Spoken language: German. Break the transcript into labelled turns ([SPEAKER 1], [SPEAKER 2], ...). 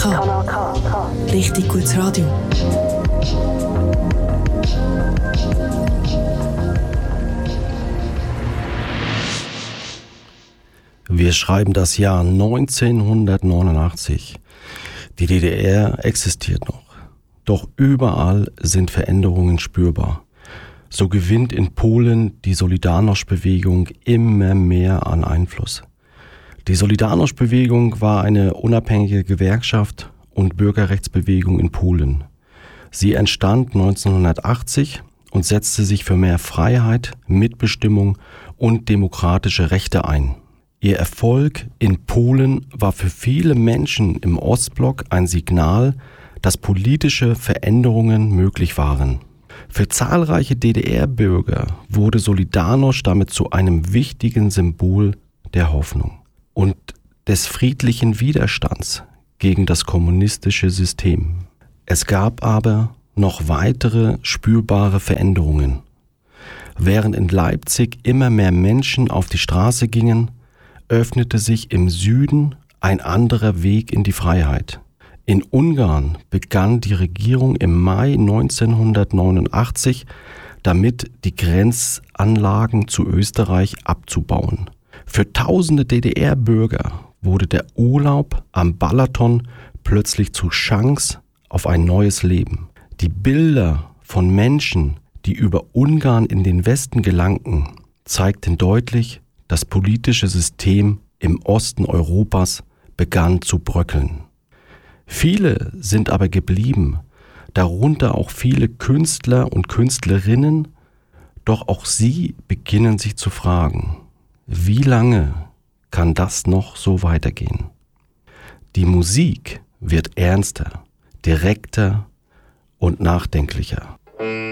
[SPEAKER 1] Kanal K. Richtig gutes Radio.
[SPEAKER 2] Wir schreiben das Jahr 1989. Die DDR existiert noch. Doch überall sind Veränderungen spürbar. So gewinnt in Polen die Solidarność-Bewegung immer mehr an Einfluss. Die Solidarność-Bewegung war eine unabhängige Gewerkschaft und Bürgerrechtsbewegung in Polen. Sie entstand 1980 und setzte sich für mehr Freiheit, Mitbestimmung und demokratische Rechte ein. Ihr Erfolg in Polen war für viele Menschen im Ostblock ein Signal, dass politische Veränderungen möglich waren. Für zahlreiche DDR-Bürger wurde Solidarność damit zu einem wichtigen Symbol der Hoffnung und des friedlichen Widerstands gegen das kommunistische System. Es gab aber noch weitere spürbare Veränderungen. Während in Leipzig immer mehr Menschen auf die Straße gingen, öffnete sich im Süden ein anderer Weg in die Freiheit. In Ungarn begann die Regierung im Mai 1989 damit, die Grenzanlagen zu Österreich abzubauen. Für tausende DDR-Bürger wurde der Urlaub am Balaton plötzlich zur Chance auf ein neues Leben. Die Bilder von Menschen, die über Ungarn in den Westen gelangten, zeigten deutlich, das politische System im Osten Europas begann zu bröckeln. Viele sind aber geblieben, darunter auch viele Künstler und Künstlerinnen, doch auch sie beginnen sich zu fragen, wie lange kann das noch so weitergehen? Die Musik wird ernster, direkter und nachdenklicher.